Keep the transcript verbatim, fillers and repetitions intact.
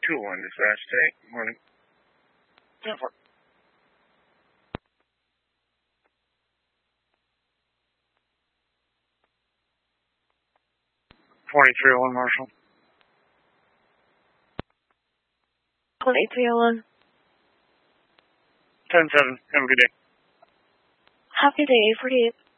two one dispatch. Take. Morning. ten four. forty-three oh one Marshall. twenty-three oh one. ten seven. Have a good day. Happy day, forty-eight.